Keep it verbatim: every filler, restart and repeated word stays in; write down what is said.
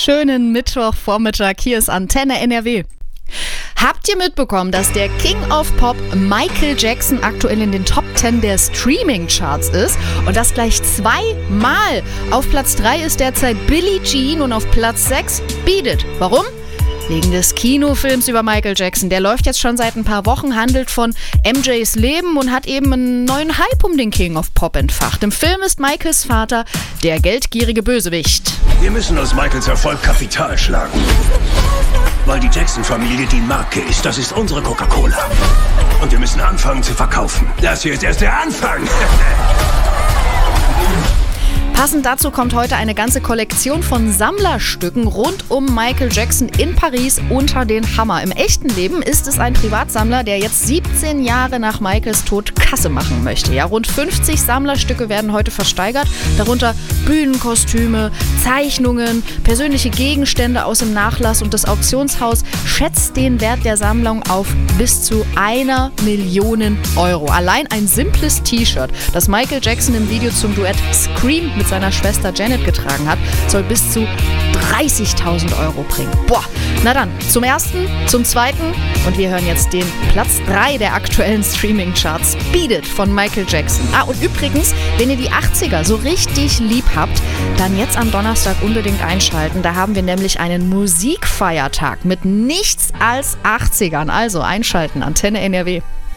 Schönen Mittwochvormittag, hier ist Antenne N R W. Habt ihr mitbekommen, dass der King of Pop Michael Jackson aktuell in den Top zehn der Streaming-Charts ist? Und das gleich zweimal. Auf Platz drei ist derzeit Billie Jean und auf Platz sechs Beat It. Warum? Wegen des Kinofilms über Michael Jackson. Der läuft jetzt schon seit ein paar Wochen, handelt von M Js Leben und hat eben einen neuen Hype um den King of Pop entfacht. Im Film ist Michaels Vater der geldgierige Bösewicht. Wir müssen aus Michaels Erfolg Kapital schlagen. Weil die Jackson-Familie die Marke ist. Das ist unsere Coca-Cola. Und wir müssen anfangen zu verkaufen. Das hier ist erst der Anfang. Passend dazu kommt heute eine ganze Kollektion von Sammlerstücken rund um Michael Jackson in Paris unter den Hammer. Im echten Leben ist es ein Privatsammler, der jetzt siebzehn Jahre nach Michaels Tod Kasse machen möchte. Ja, rund fünfzig Sammlerstücke werden heute versteigert, darunter Bühnenkostüme, Zeichnungen, persönliche Gegenstände aus dem Nachlass, und das Auktionshaus schätzt den Wert der Sammlung auf bis zu einer Million Euro. Allein ein simples T-Shirt, das Michael Jackson im Video zum Duett Scream mit seiner Schwester Janet getragen hat, soll bis zu dreißigtausend Euro bringen. Boah, na dann, zum ersten, zum zweiten und wir hören jetzt den Platz drei der aktuellen Streaming-Charts, Beat It von Michael Jackson. Ah, und übrigens, wenn ihr die achtziger so richtig lieb habt, dann jetzt am Donnerstag unbedingt einschalten. Da haben wir nämlich einen Musikfeiertag mit nichts als achtzigern. Also einschalten, Antenne N R W.